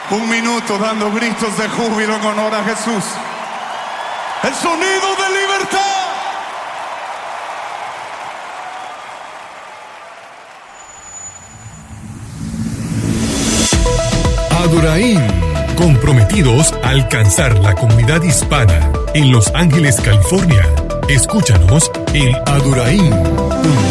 Un minuto dando gritos de júbilo en honor a Jesús. El sonido de libertad. Adoraim, comprometidos a alcanzar la comunidad hispana en Los Ángeles, California. Escúchanos en adoraim.com.